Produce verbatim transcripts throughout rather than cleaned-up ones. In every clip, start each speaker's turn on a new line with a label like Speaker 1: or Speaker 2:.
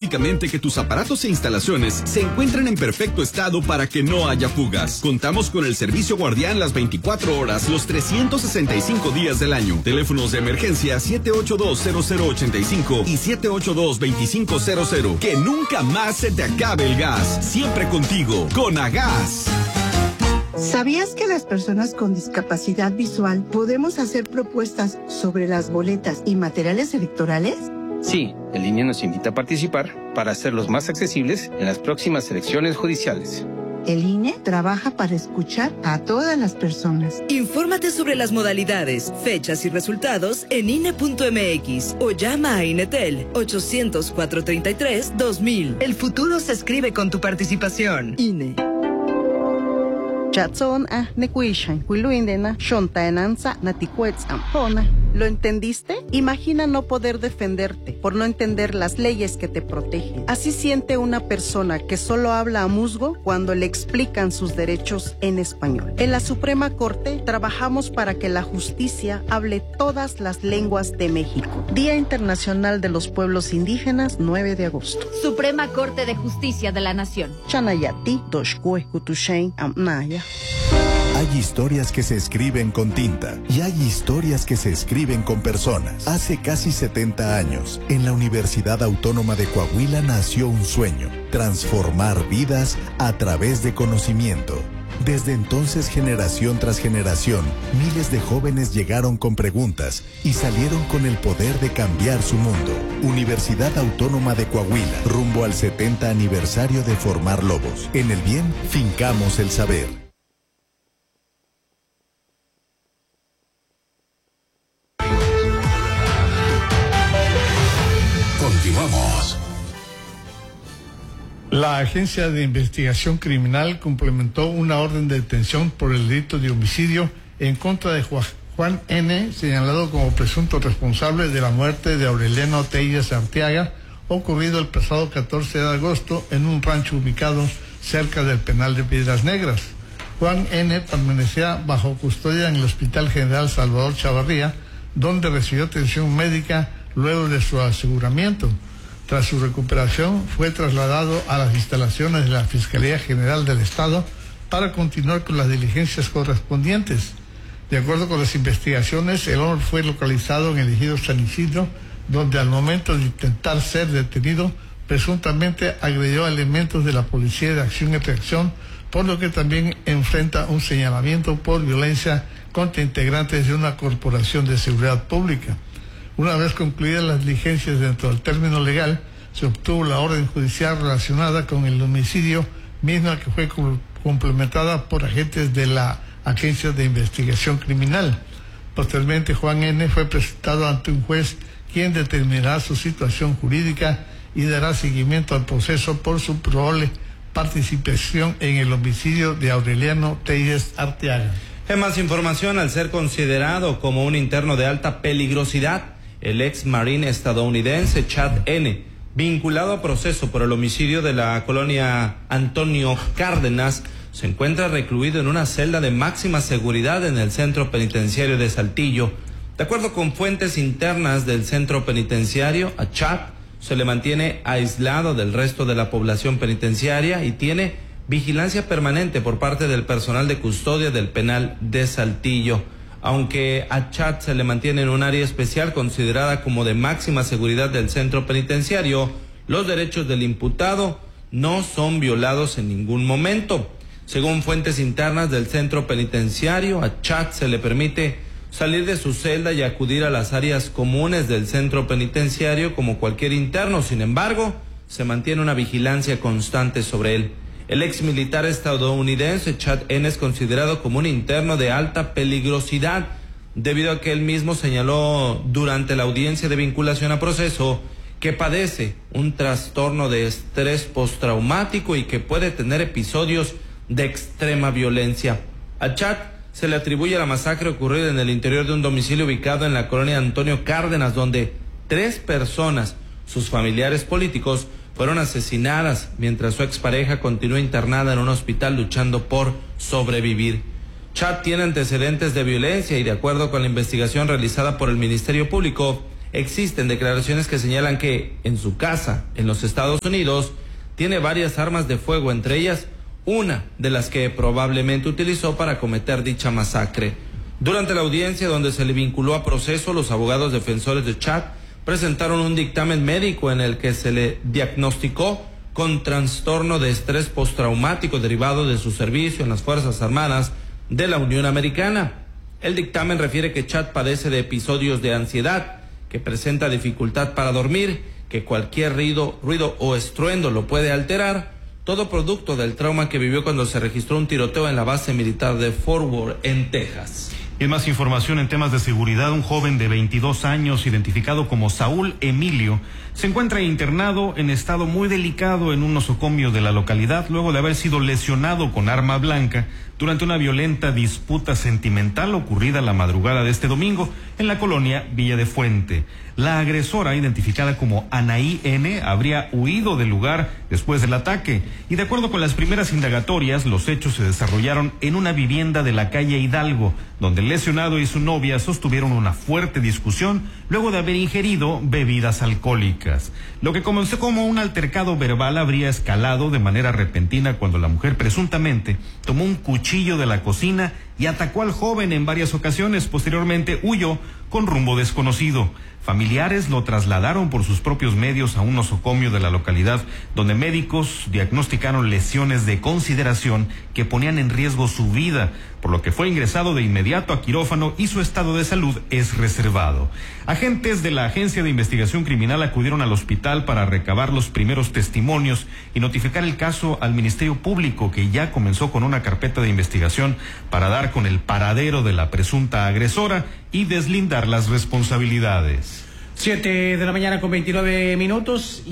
Speaker 1: periódicamente que tus aparatos e instalaciones se encuentren en perfecto estado para que no haya fugas. Contamos con el servicio guardián las veinticuatro horas, los trescientos sesenta y cinco días del año. Teléfonos de emergencia siete ocho dos, cero cero ocho cinco y siete ocho dos, dos cinco cero cero. Que nunca más se te acabe el gas. Siempre contigo, con Agas.
Speaker 2: ¿Sabías que las personas con discapacidad visual podemos hacer propuestas sobre las boletas y materiales electorales?
Speaker 3: Sí, el I N E nos invita a participar para hacerlos más accesibles en las próximas elecciones judiciales.
Speaker 2: El I N E trabaja para escuchar a todas las personas.
Speaker 4: Infórmate sobre las modalidades, fechas y resultados en I N E punto M X o llama a Inetel ochocientos, cuatrocientos treinta y tres, dos mil. El futuro se escribe con tu participación. I N E.
Speaker 5: Chatson a nekuishan, huiluindena, shontaenanza, naticuetz ampona. ¿Lo entendiste? Imagina no poder defenderte por no entender las leyes que te protegen. Así siente una persona que solo habla a musgo cuando le explican sus derechos en español. En la Suprema Corte trabajamos para que la justicia hable todas las lenguas de México. Día Internacional de los Pueblos Indígenas, nueve de agosto.
Speaker 6: Suprema Corte de Justicia de la Nación.
Speaker 5: Chanayati, Doshkue, Kutushain, Amnaya.
Speaker 7: Hay historias que se escriben con tinta y hay historias que se escriben con personas. Hace casi setenta años, en la Universidad Autónoma de Coahuila nació un sueño: transformar vidas a través de conocimiento. Desde entonces, generación tras generación, miles de jóvenes llegaron con preguntas y salieron con el poder de cambiar su mundo. Universidad Autónoma de Coahuila, rumbo al setenta aniversario de formar lobos. En el bien, fincamos el saber.
Speaker 8: Continuamos.
Speaker 9: La Agencia de Investigación Criminal complementó una orden de detención por el delito de homicidio en contra de Juan N., señalado como presunto responsable de la muerte de Aureliano Telles Arteaga, ocurrido el pasado catorce de agosto en un rancho ubicado cerca del penal de Piedras Negras. Juan N. permanecía bajo custodia en el Hospital General Salvador Chavarría, donde recibió atención médica luego de su aseguramiento. Tras su recuperación, fue trasladado a las instalaciones de la Fiscalía General del Estado para continuar con las diligencias correspondientes. De acuerdo con las investigaciones, el hombre fue localizado en el ejido San Isidro, donde al momento de intentar ser detenido, presuntamente agredió a elementos de la Policía de Acción y Reacción, por lo que también enfrenta un señalamiento por violencia contra integrantes de una corporación de seguridad pública. Una vez concluidas las diligencias dentro del término legal, se obtuvo la orden judicial relacionada con el homicidio, misma que fue complementada por agentes de la Agencia de Investigación Criminal. Posteriormente, Juan N. fue presentado ante un juez, quien determinará su situación jurídica y dará seguimiento al proceso por su probable participación en el homicidio de Aureliano Telles Arteaga.
Speaker 10: En más información, al ser considerado como un interno de alta peligrosidad, el ex marín estadounidense Chad N., vinculado a proceso por el homicidio de la colonia Antonio Cárdenas, se encuentra recluido en una celda de máxima seguridad en el centro penitenciario de Saltillo. De acuerdo con fuentes internas del centro penitenciario, a Chad se le mantiene aislado del resto de la población penitenciaria y tiene vigilancia permanente por parte del personal de custodia del penal de Saltillo. Aunque a Chad se le mantiene en un área especial considerada como de máxima seguridad del centro penitenciario, los derechos del imputado no son violados en ningún momento. Según fuentes internas del centro penitenciario, a Chad se le permite salir de su celda y acudir a las áreas comunes del centro penitenciario como cualquier interno. Sin embargo, se mantiene una vigilancia constante sobre él. El ex militar estadounidense Chad N. es considerado como un interno de alta peligrosidad, debido a que él mismo señaló durante la audiencia de vinculación a proceso que padece un trastorno de estrés postraumático y que puede tener episodios de extrema violencia. A Chad se le atribuye la masacre ocurrida en el interior de un domicilio ubicado en la colonia Antonio Cárdenas, donde tres personas, sus familiares políticos, fueron asesinadas mientras su expareja continúa internada en un hospital luchando por sobrevivir. Chad tiene antecedentes de violencia y, de acuerdo con la investigación realizada por el Ministerio Público, Existen declaraciones que señalan que en su casa, en los Estados Unidos, tiene varias armas de fuego, entre ellas una de las que probablemente utilizó para cometer dicha masacre. Durante la audiencia donde se le vinculó a proceso, los abogados defensores de Chad presentaron un dictamen médico en el que se le diagnosticó con trastorno de estrés postraumático derivado de su servicio en las Fuerzas Armadas de la Unión Americana. El dictamen refiere que Chad padece de episodios de ansiedad, que presenta dificultad para dormir, que cualquier ruido, ruido o estruendo lo puede alterar, todo producto del trauma que vivió cuando se registró un tiroteo en la base militar de Fort Worth, en Texas.
Speaker 11: En más información en temas de seguridad, un joven de veintidós años, identificado como Saúl Emilio, se encuentra internado en estado muy delicado en un nosocomio de la localidad, luego de haber sido lesionado con arma blanca durante una violenta disputa sentimental ocurrida la madrugada de este domingo en la colonia Villa de Fuente. La agresora, identificada como Anaí N., habría huido del lugar después del ataque, y de acuerdo con las primeras indagatorias, los hechos se desarrollaron en una vivienda de la calle Hidalgo, donde el lesionado y su novia sostuvieron una fuerte discusión luego de haber ingerido bebidas alcohólicas. Lo que comenzó como un altercado verbal habría escalado de manera repentina cuando la mujer presuntamente tomó un cuchillo de la cocina y atacó al joven en varias ocasiones. Posteriormente huyó con rumbo desconocido. Familiares lo trasladaron por sus propios medios a un nosocomio de la localidad, donde médicos diagnosticaron lesiones de consideración que ponían en riesgo su vida, por lo que fue ingresado de inmediato a quirófano y su estado de salud es reservado. Agentes de la Agencia de Investigación Criminal acudieron al hospital para recabar los primeros testimonios y notificar el caso al Ministerio Público, que ya comenzó con una carpeta de investigación para dar con el paradero de la presunta agresora y deslindar las responsabilidades.
Speaker 12: Siete de la mañana con veintinueve minutos.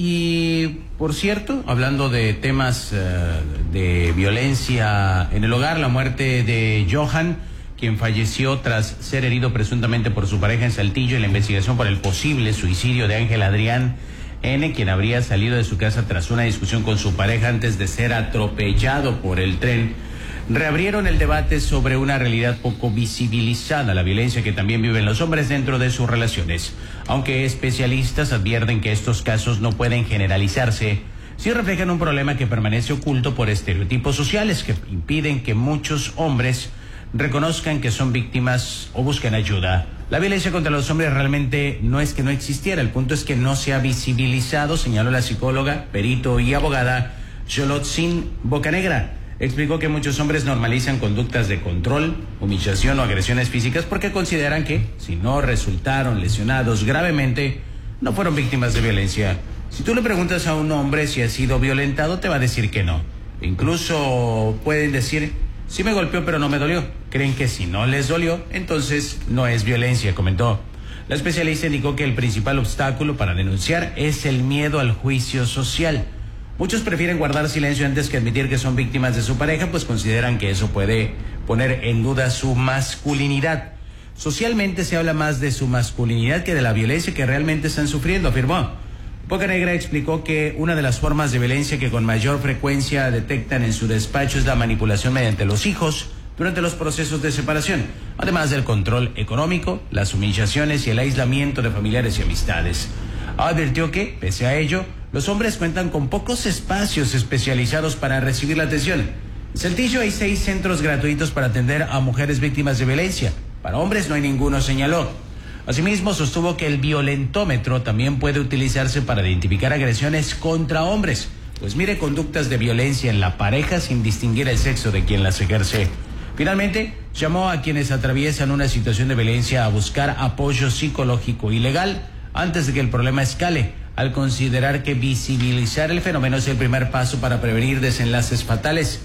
Speaker 12: Y por cierto, hablando de temas uh, de violencia en el hogar, la muerte de Johan, quien falleció tras ser herido presuntamente por su pareja en Saltillo, y la investigación por el posible suicidio de Ángel Adrián N., quien habría salido de su casa tras una discusión con su pareja antes de ser atropellado por el tren, reabrieron el debate sobre una realidad poco visibilizada, la violencia que también viven los hombres dentro de sus relaciones. Aunque especialistas advierten que estos casos no pueden generalizarse, sí reflejan un problema que permanece oculto por estereotipos sociales que impiden que muchos hombres reconozcan que son víctimas o busquen ayuda. La violencia contra los hombres realmente no es que no existiera, el punto es que no se ha visibilizado, señaló la psicóloga, perito y abogada Xolotzin Bocanegra. Explicó que muchos hombres normalizan conductas de control, humillación o agresiones físicas porque consideran que, si no resultaron lesionados gravemente, no fueron víctimas de violencia. Si tú le preguntas a un hombre si ha sido violentado, te va a decir que no. Incluso pueden decir, sí me golpeó pero no me dolió. Creen que si no les dolió, entonces no es violencia, comentó. La especialista indicó que el principal obstáculo para denunciar es el miedo al juicio social. Muchos prefieren guardar silencio antes que admitir que son víctimas de su pareja, pues consideran que eso puede poner en duda su masculinidad. Socialmente se habla más de su masculinidad que de la violencia que realmente están sufriendo, afirmó. Bocanegra explicó que una de las formas de violencia que con mayor frecuencia detectan en su despacho es la manipulación mediante los hijos durante los procesos de separación, además del control económico, las humillaciones y el aislamiento de familiares y amistades. Advirtió que, pese a ello, los hombres cuentan con pocos espacios especializados para recibir la atención. En Saltillo hay seis centros gratuitos para atender a mujeres víctimas de violencia. Para hombres no hay ninguno, señaló. Asimismo, sostuvo que el violentómetro también puede utilizarse para identificar agresiones contra hombres, pues mide conductas de violencia en la pareja sin distinguir el sexo de quien las ejerce. Finalmente, llamó a quienes atraviesan una situación de violencia a buscar apoyo psicológico y legal antes de que el problema escale, al considerar que visibilizar el fenómeno es el primer paso para prevenir desenlaces fatales.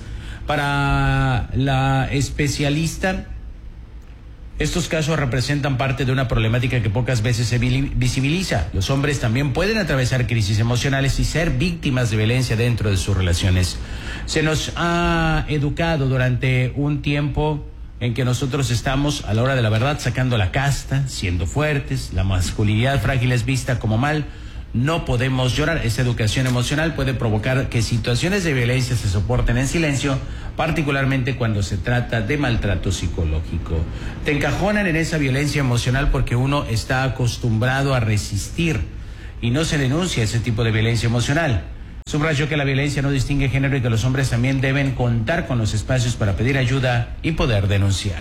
Speaker 12: Para la especialista, estos casos representan parte de una problemática que pocas veces se visibiliza. Los hombres también pueden atravesar crisis emocionales y ser víctimas de violencia dentro de sus relaciones. Se nos ha educado durante un tiempo en que nosotros estamos, a la hora de la verdad, sacando la casta, siendo fuertes, la masculinidad frágil es vista como mal. no podemos llorar. Esa educación emocional puede provocar que situaciones de violencia se soporten en silencio, particularmente cuando se trata de maltrato psicológico. Te encajonan en esa violencia emocional porque uno está acostumbrado a resistir y no se denuncia ese tipo de violencia emocional. Subrayó que la violencia no distingue género y que los hombres también deben contar con los espacios para pedir ayuda y poder denunciar.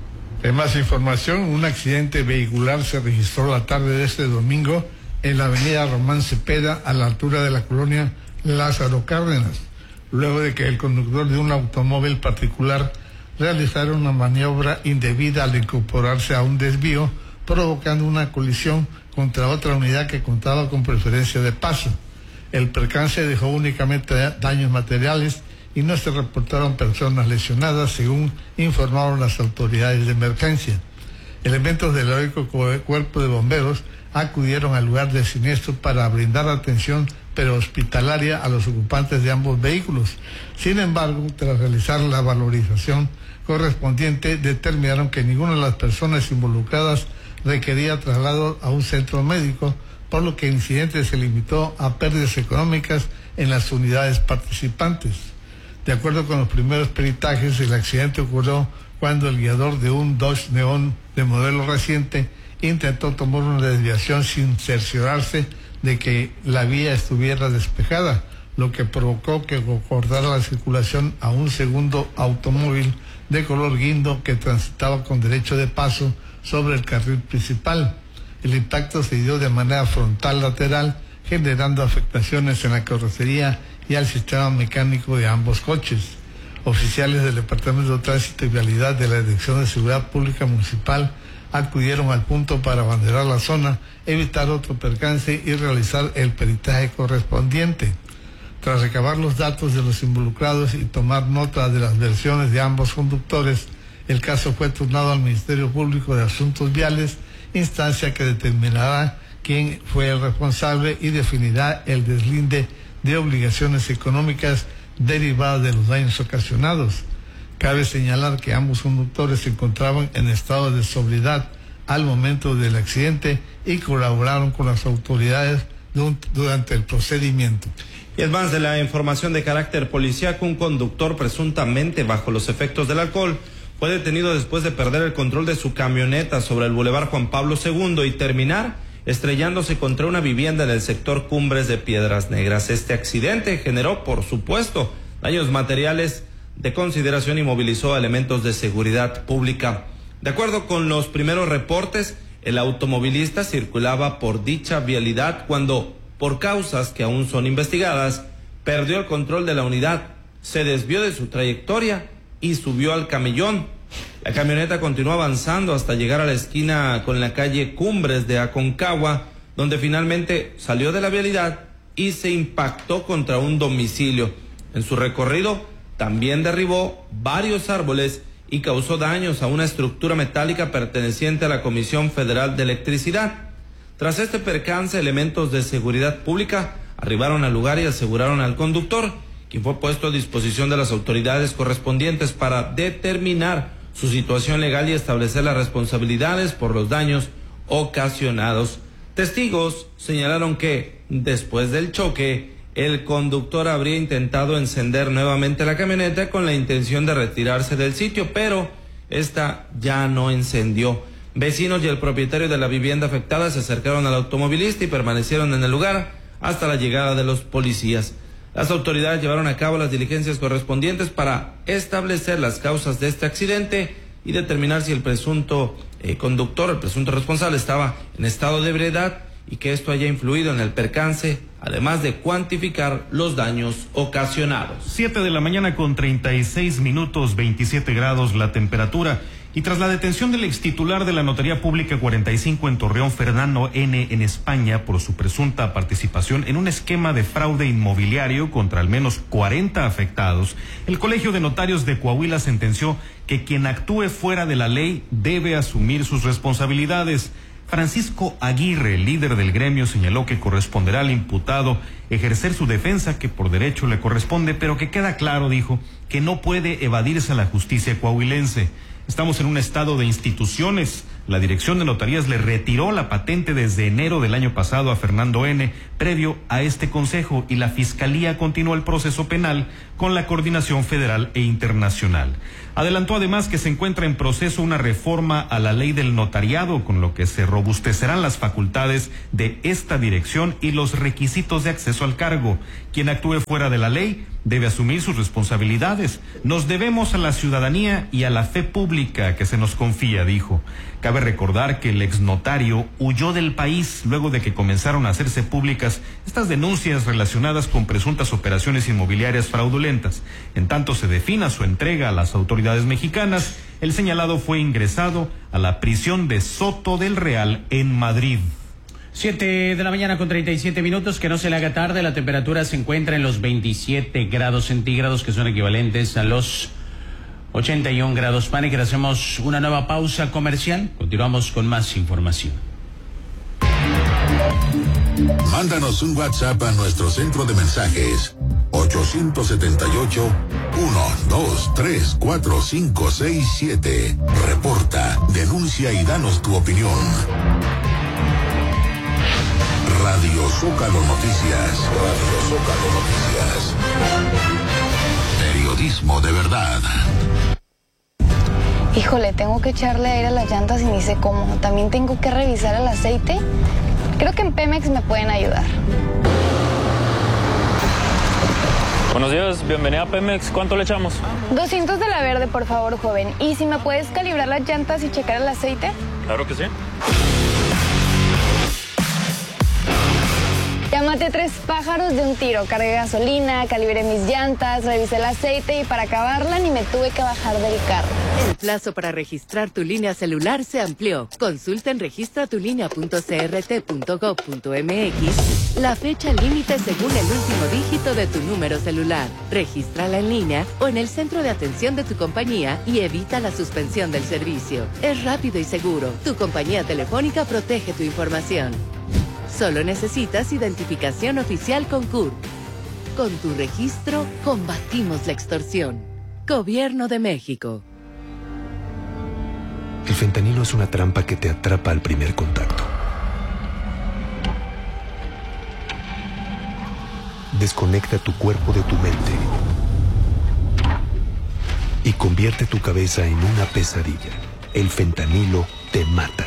Speaker 9: En más información, un accidente vehicular se registró la tarde de este domingo en la avenida Román Cepeda, a la altura de la colonia Lázaro Cárdenas, luego de que el conductor de un automóvil particular realizara una maniobra indebida al incorporarse a un desvío, provocando una colisión contra otra unidad que contaba con preferencia de paso. El percance dejó únicamente daños materiales y no se reportaron personas lesionadas, según informaron las autoridades de emergencia. Elementos del heroico Cuerpo de Bomberos acudieron al lugar del siniestro para brindar atención pero hospitalaria a los ocupantes de ambos vehículos. Sin embargo, tras realizar la valorización correspondiente, determinaron que ninguna de las personas involucradas requería traslado a un centro médico, por lo que el incidente se limitó a pérdidas económicas en las unidades participantes. De acuerdo con los primeros peritajes, el accidente ocurrió cuando el guiador de un Dodge Neon de modelo reciente intentó tomar una desviación sin cerciorarse de que la vía estuviera despejada, lo que provocó que cortara la circulación a un segundo automóvil de color guindo que transitaba con derecho de paso sobre el carril principal. El impacto se dio de manera frontal lateral, generando afectaciones en la carrocería y al sistema mecánico de ambos coches. Oficiales del Departamento de Tránsito y Vialidad de la Dirección de Seguridad Pública Municipal acudieron al punto para abanderar la zona, evitar otro percance y realizar el peritaje correspondiente. Tras recabar los datos de los involucrados y tomar nota de las versiones de ambos conductores, el caso fue turnado al Ministerio Público de Asuntos Viales, instancia que determinará quién fue el responsable y definirá el deslinde de obligaciones económicas derivadas de los daños ocasionados. Cabe señalar que ambos conductores se encontraban en estado de sobriedad al momento del accidente y colaboraron con las autoridades durante el procedimiento.
Speaker 10: Y es más de la información de carácter policíaco, un conductor presuntamente bajo los efectos del alcohol fue detenido después de perder el control de su camioneta sobre el Boulevard Juan Pablo segundo y terminar estrellándose contra una vivienda en el sector Cumbres de Piedras Negras. Este accidente generó, por supuesto, daños materiales de consideración y movilizó a elementos de seguridad pública. De acuerdo con los primeros reportes, el automovilista circulaba por dicha vialidad cuando, por causas que aún son investigadas, perdió el control de la unidad, se desvió de su trayectoria y subió al camellón. La camioneta continuó avanzando hasta llegar a la esquina con la calle Cumbres de Aconcagua, donde finalmente salió de la vialidad y se impactó contra un domicilio. En su recorrido también derribó varios árboles y causó daños a una estructura metálica perteneciente a la Comisión Federal de Electricidad. Tras este percance, elementos de seguridad pública arribaron al lugar y aseguraron al conductor, quien fue puesto a disposición de las autoridades correspondientes para determinar su situación legal y establecer las responsabilidades por los daños ocasionados. Testigos señalaron que, después del choque, el conductor habría intentado encender nuevamente la camioneta con la intención de retirarse del sitio, pero esta ya no encendió. Vecinos y el propietario de la vivienda afectada se acercaron al automovilista y permanecieron en el lugar hasta la llegada de los policías. Las autoridades llevaron a cabo las diligencias correspondientes para establecer las causas de este accidente y determinar si el presunto eh, conductor, el presunto responsable, estaba en estado de ebriedad y que esto haya influido en el percance, además de cuantificar los daños ocasionados.
Speaker 11: Siete de la mañana con treinta y seis minutos, veintisiete grados la temperatura. Y tras la detención del extitular de la Notaría Pública cuarenta y cinco en Torreón, Fernando N., en España, por su presunta participación en un esquema de fraude inmobiliario contra al menos cuarenta afectados, el Colegio de Notarios de Coahuila sentenció que quien actúe fuera de la ley debe asumir sus responsabilidades. Francisco Aguirre, líder del gremio, señaló que corresponderá al imputado ejercer su defensa, que por derecho le corresponde, pero que queda claro, dijo, que no puede evadirse a la justicia coahuilense. Estamos en un estado de instituciones, La Dirección de Notarías le retiró la patente desde enero del año pasado a Fernando N. previo a este consejo, y la Fiscalía continuó el proceso penal con la Coordinación Federal e Internacional. Adelantó además que se encuentra en proceso una reforma a la ley del notariado, con lo que se robustecerán las facultades de esta dirección y los requisitos de acceso al cargo. Quien actúe fuera de la ley debe asumir sus responsabilidades. Nos debemos a la ciudadanía y a la fe pública que se nos confía, dijo. Cabe recordar que el exnotario huyó del país luego de que comenzaron a hacerse públicas estas denuncias relacionadas con presuntas operaciones inmobiliarias fraudulentas. En tanto se defina su entrega a las autoridades mexicanas, el señalado fue ingresado a la prisión de Soto del Real en Madrid.
Speaker 12: Siete de la mañana con treinta y siete minutos, que no se le haga tarde. La temperatura se encuentra en los veintisiete grados centígrados, que son equivalentes a los ochenta y un grados Fahrenheit. Hacemos una nueva pausa comercial. Continuamos con más información.
Speaker 8: Mándanos un WhatsApp a nuestro centro de mensajes ochocientos setenta y ocho, uno dos tres cuatro cinco seis siete. Reporta, denuncia y danos tu opinión. Radio Zócalo Noticias. Radio Zócalo Noticias. Periodismo de verdad.
Speaker 13: Híjole, tengo que echarle aire a las llantas y ni sé cómo. También tengo que revisar el aceite. Creo que en Pemex me pueden ayudar.
Speaker 14: Buenos días, bienvenida a Pemex. ¿Cuánto le echamos?
Speaker 13: doscientos de la verde, por favor, joven. ¿Y si me puedes calibrar las llantas y checar el aceite?
Speaker 14: Claro que sí.
Speaker 13: Ya maté tres pájaros de un tiro. Cargué gasolina, calibré mis llantas, revisé el aceite y para acabarla ni me tuve que bajar del carro.
Speaker 15: El plazo para registrar tu línea celular se amplió. Consulta en registra tu línea punto c r t punto gov punto m x la fecha límite según el último dígito de tu número celular. Regístrala en línea o en el centro de atención de tu compañía y evita la suspensión del servicio. Es rápido y seguro. Tu compañía telefónica protege tu información. Solo necesitas identificación oficial con C U R. Con tu registro, combatimos la extorsión. Gobierno de México.
Speaker 16: El fentanilo es una trampa que te atrapa al primer contacto. Desconecta tu cuerpo de tu mente y convierte tu cabeza en una pesadilla. El fentanilo te mata.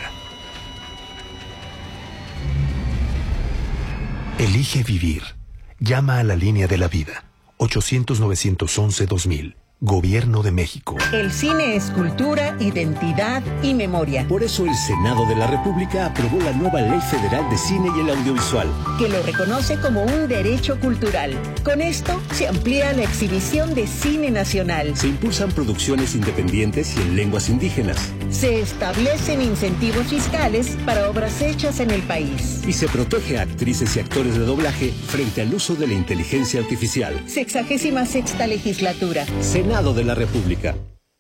Speaker 16: Elige vivir. Llama a la línea de la vida. ochocientos, novecientos once, dos mil. Gobierno de México.
Speaker 17: El cine es cultura, identidad y memoria.
Speaker 18: Por eso el Senado de la República aprobó la nueva Ley Federal de Cine y el Audiovisual,
Speaker 17: que lo reconoce como un derecho cultural. Con esto se amplía la exhibición de cine nacional.
Speaker 18: Se impulsan producciones independientes y en lenguas indígenas.
Speaker 17: Se establecen incentivos fiscales para obras hechas en el país.
Speaker 18: Y se protege a actrices y actores de doblaje frente al uso de la inteligencia artificial.
Speaker 17: Sexagésima sexta legislatura.
Speaker 18: Senado de la República.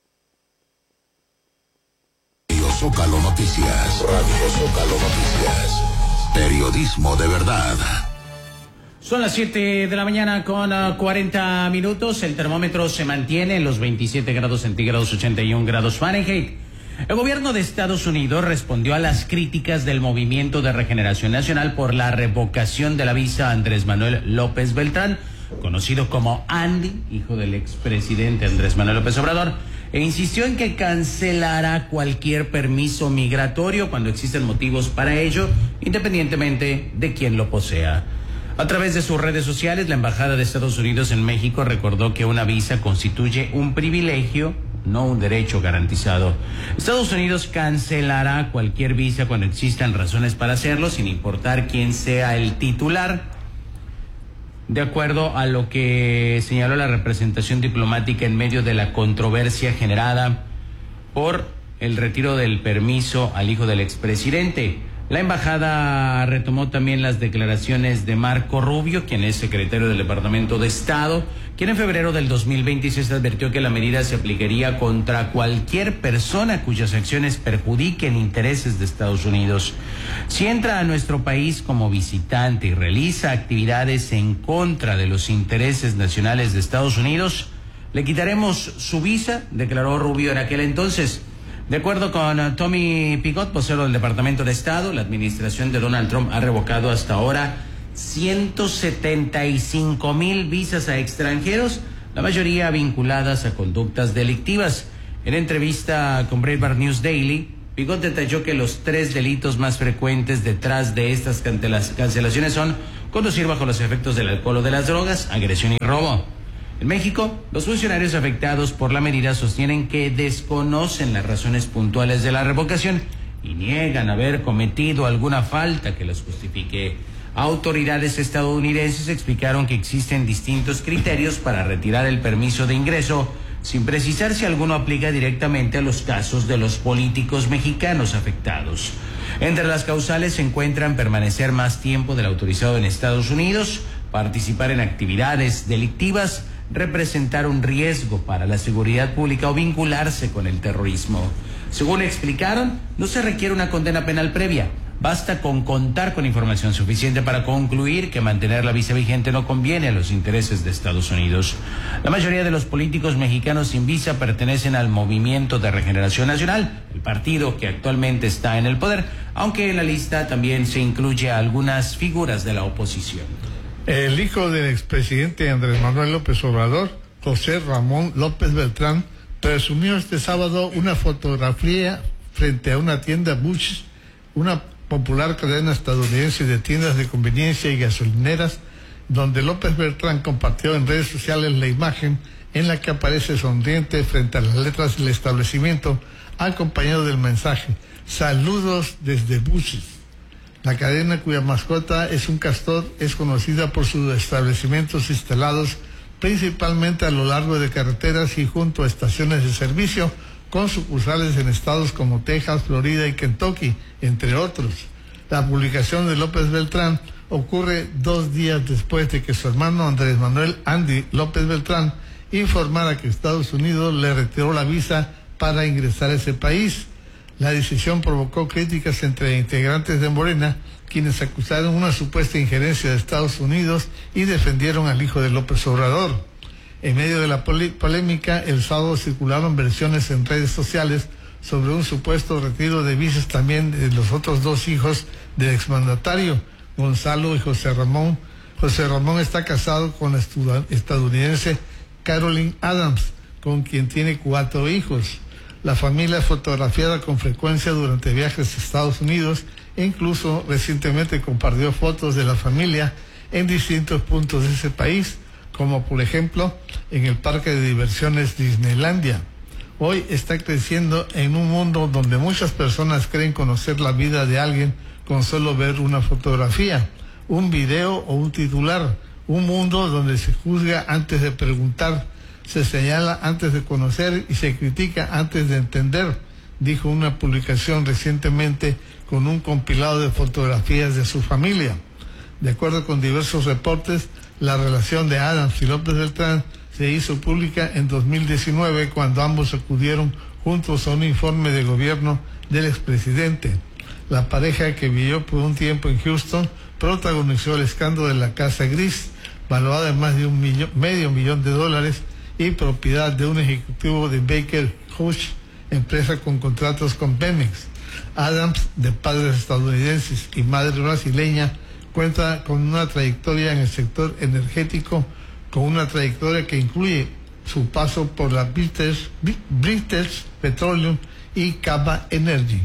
Speaker 8: Radio Zócalo Noticias. Radio Zócalo Noticias. Periodismo de verdad.
Speaker 12: Son las siete de la mañana con uh, cuarenta minutos. El termómetro se mantiene en los veintisiete grados centígrados, ochenta y un grados Fahrenheit. El gobierno de Estados Unidos respondió a las críticas del Movimiento de Regeneración Nacional por la revocación de la visa a Andrés Manuel López Beltrán, conocido como Andy, hijo del expresidente Andrés Manuel López Obrador, e insistió en que cancelará cualquier permiso migratorio cuando existen motivos para ello, independientemente de quién lo posea. A través de sus redes sociales, la Embajada de Estados Unidos en México recordó que una visa constituye un privilegio, no un derecho garantizado. Estados Unidos cancelará cualquier visa cuando existan razones para hacerlo, sin importar quién sea el titular. De acuerdo a lo que señaló la representación diplomática en medio de la controversia generada por el retiro del permiso al hijo del expresidente, la embajada retomó también las declaraciones de Marco Rubio, quien es secretario del Departamento de Estado, quien en febrero del dos mil veintiséis advirtió que la medida se aplicaría contra cualquier persona cuyas acciones perjudiquen intereses de Estados Unidos. Si entra a nuestro país como visitante y realiza actividades en contra de los intereses nacionales de Estados Unidos, le quitaremos su visa, declaró Rubio en aquel entonces. De acuerdo con uh, Tommy Picot, vocero del Departamento de Estado, la administración de Donald Trump ha revocado hasta ahora ciento setenta y cinco mil visas a extranjeros, la mayoría vinculadas a conductas delictivas. En entrevista con Breitbart News Daily, Picot detalló que los tres delitos más frecuentes detrás de estas cancelaciones son conducir bajo los efectos del alcohol o de las drogas, agresión y robo. En México, los funcionarios afectados por la medida sostienen que desconocen las razones puntuales de la revocación y niegan haber cometido alguna falta que los justifique. Autoridades estadounidenses explicaron que existen distintos criterios para retirar el permiso de ingreso, sin precisar si alguno aplica directamente a los casos de los políticos mexicanos afectados. Entre las causales se encuentran permanecer más tiempo del autorizado en Estados Unidos, participar en actividades delictivas, representar un riesgo para la seguridad pública o vincularse con el terrorismo. Según explicaron, no se requiere una condena penal previa. Basta con contar con información suficiente para concluir que mantener la visa vigente no conviene a los intereses de Estados Unidos. La mayoría de los políticos mexicanos sin visa pertenecen al Movimiento de Regeneración Nacional, el partido que actualmente está en el poder, aunque en la lista también se incluye a algunas figuras de la oposición.
Speaker 9: El hijo del expresidente Andrés Manuel López Obrador, José Ramón López Beltrán, presumió este sábado una fotografía frente a una tienda Busch, una popular cadena estadounidense de tiendas de conveniencia y gasolineras, donde López Beltrán compartió en redes sociales la imagen en la que aparece sonriente frente a las letras del establecimiento, acompañado del mensaje: "Saludos desde Busch". La cadena, cuya mascota es un castor, es conocida por sus establecimientos instalados principalmente a lo largo de carreteras y junto a estaciones de servicio, con sucursales en estados como Texas, Florida y Kentucky, entre otros. La publicación de López Beltrán ocurre dos días después de que su hermano Andrés Manuel Andy López Beltrán informara que Estados Unidos le retiró la visa para ingresar a ese país. La decisión provocó críticas entre integrantes de Morena, quienes acusaron una supuesta injerencia de Estados Unidos y defendieron al hijo de López Obrador. En medio de la polémica, el sábado circularon versiones en redes sociales sobre un supuesto retiro de visas también de los otros dos hijos del exmandatario, Gonzalo y José Ramón. José Ramón está casado con la estadounidense Caroline Adams, con quien tiene cuatro hijos. La familia es fotografiada con frecuencia durante viajes a Estados Unidos e incluso recientemente compartió fotos de la familia en distintos puntos de ese país, como por ejemplo en el parque de diversiones Disneylandia. Hoy está creciendo en un mundo donde muchas personas creen conocer la vida de alguien con solo ver una fotografía, un video o un titular. Un mundo donde se juzga antes de preguntar, se señala antes de conocer y se critica antes de entender, dijo una publicación recientemente con un compilado de fotografías de su familia. De acuerdo con diversos reportes, la relación de Adams y López Beltrán se hizo pública en dos mil diecinueve, cuando ambos acudieron juntos a un informe de gobierno del expresidente. La pareja, que vivió por un tiempo en Houston, protagonizó el escándalo de la Casa Gris, valuada en más de un millón, medio millón de dólares y propiedad de un ejecutivo de Baker Hughes, empresa con contratos con Pemex. Adams, de padres estadounidenses y madre brasileña, cuenta con una trayectoria en el sector energético, con una trayectoria que incluye su paso por la British, British Petroleum y Cava Energy.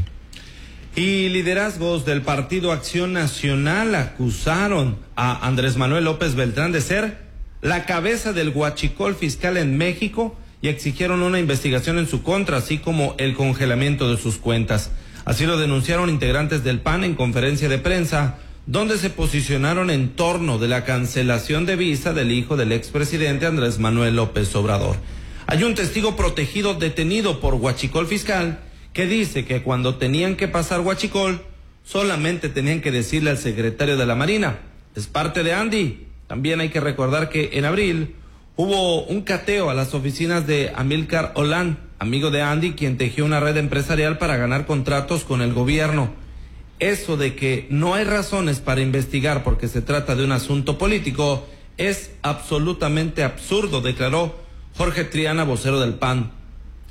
Speaker 10: Y liderazgos del Partido Acción Nacional acusaron a Andrés Manuel López Beltrán de ser la cabeza del huachicol fiscal en México y exigieron una investigación en su contra, así como el congelamiento de sus cuentas. Así lo denunciaron integrantes del P A N en conferencia de prensa, donde se posicionaron en torno de la cancelación de visa del hijo del expresidente Andrés Manuel López Obrador. Hay un testigo protegido detenido por huachicol fiscal que dice que cuando tenían que pasar huachicol, solamente tenían que decirle al secretario de la Marina: es parte de Andy. También hay que recordar que en abril hubo un cateo a las oficinas de Amílcar Olán, amigo de Andy, quien tejió una red empresarial para ganar contratos con el gobierno. Eso de que no hay razones para investigar porque se trata de un asunto político es absolutamente absurdo, declaró Jorge Triana, vocero del P A N.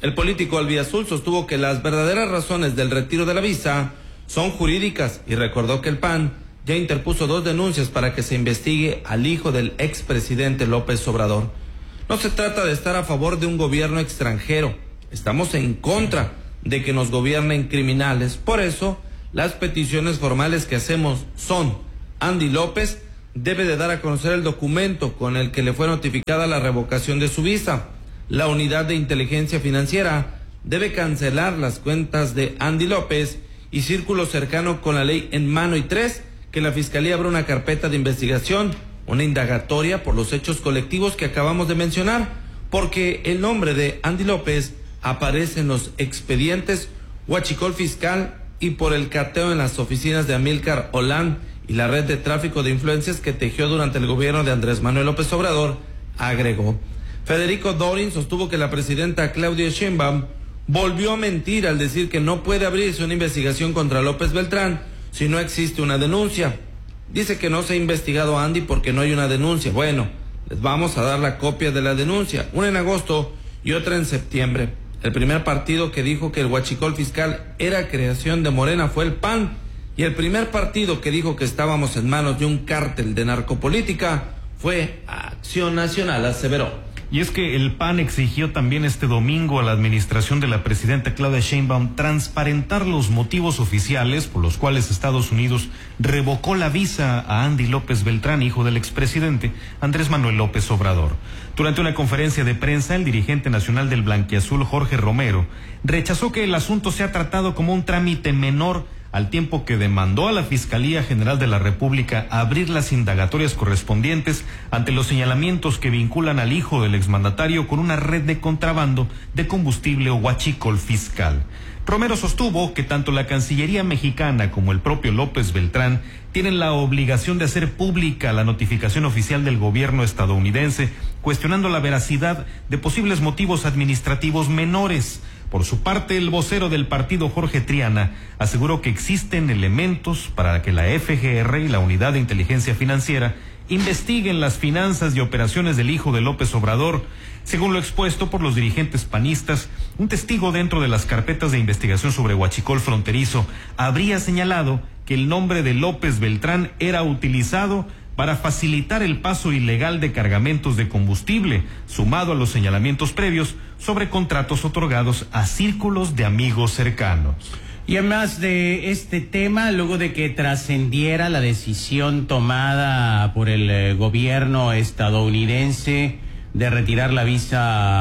Speaker 10: El político albiazul sostuvo que las verdaderas razones del retiro de la visa son jurídicas y recordó que el P A N ya interpuso dos denuncias para que se investigue al hijo del expresidente López Obrador. No se trata de estar a favor de un gobierno extranjero, estamos en contra de que nos gobiernen criminales. Por eso, las peticiones formales que hacemos son: Andy López debe de dar a conocer el documento con el que le fue notificada la revocación de su visa. La unidad de inteligencia financiera debe cancelar las cuentas de Andy López y círculo cercano con la ley en mano. Y tres, que la Fiscalía abra una carpeta de investigación, una indagatoria por los hechos colectivos que acabamos de mencionar, porque el nombre de Andy López aparece en los expedientes Huachicol Fiscal y por el cateo en las oficinas de Amílcar Olán y la red de tráfico de influencias que tejió durante el gobierno de Andrés Manuel López Obrador, agregó. Federico Dorin sostuvo que la presidenta Claudia Sheinbaum volvió a mentir al decir que no puede abrirse una investigación contra López Beltrán si no existe una denuncia. Dice que no se ha investigado a Andy porque no hay una denuncia. Bueno, les vamos a dar la copia de la denuncia, una en agosto y otra en septiembre. El primer partido que dijo que el huachicol fiscal era creación de Morena fue el P A N, y el primer partido que dijo que estábamos en manos de un cártel de narcopolítica fue Acción Nacional, aseveró.
Speaker 11: Y es que el P A N exigió también este domingo a la administración de la presidenta Claudia Sheinbaum transparentar los motivos oficiales por los cuales Estados Unidos revocó la visa a Andy López Beltrán, hijo del expresidente Andrés Manuel López Obrador. Durante una conferencia de prensa, el dirigente nacional del Blanquiazul, Jorge Romero, rechazó que el asunto sea tratado como un trámite menor, al tiempo que demandó a la Fiscalía General de la República abrir las indagatorias correspondientes ante los señalamientos que vinculan al hijo del exmandatario con una red de contrabando de combustible o huachicol fiscal. Romero sostuvo que tanto la Cancillería mexicana como el propio López Beltrán tienen la obligación de hacer pública la notificación oficial del gobierno estadounidense, cuestionando la veracidad de posibles motivos administrativos menores. Por su parte, el vocero del partido, Jorge Triana, aseguró que existen elementos para que la F G R y la Unidad de Inteligencia Financiera investiguen las finanzas y operaciones del hijo de López Obrador. Según lo expuesto por los dirigentes panistas, un testigo dentro de las carpetas de investigación sobre huachicol fronterizo habría señalado que el nombre de López Beltrán era utilizado para facilitar el paso ilegal de cargamentos de combustible, sumado a los señalamientos previos sobre contratos otorgados a círculos de amigos cercanos.
Speaker 12: Y además de este tema, luego de que trascendiera la decisión tomada por el eh, gobierno estadounidense de retirar la visa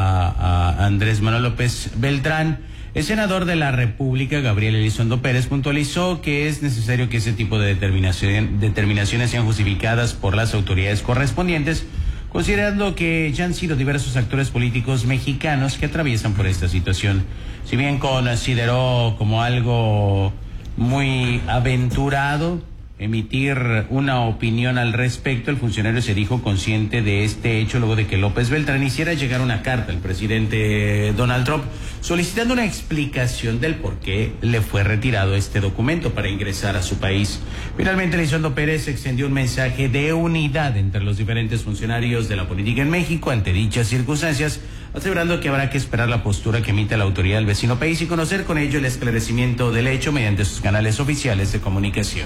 Speaker 12: a, a Andrés Manuel López Beltrán, el senador de la República, Gabriel Elizondo Pérez, puntualizó que es necesario que ese tipo de determinación, determinaciones sean justificadas por las autoridades correspondientes, considerando que ya han sido diversos actores políticos mexicanos que atraviesan por esta situación. Si bien consideró como algo muy aventurado emitir una opinión al respecto, el funcionario se dijo consciente de este hecho luego de que López Beltrán hiciera llegar una carta al presidente Donald Trump solicitando una explicación del por qué le fue retirado este documento para ingresar a su país. Finalmente, Elizondo Pérez extendió un mensaje de unidad entre los diferentes funcionarios de la política en México ante dichas circunstancias, asegurando que habrá que esperar la postura que emite la autoridad del vecino país y conocer con ello el esclarecimiento del hecho mediante sus canales oficiales de comunicación.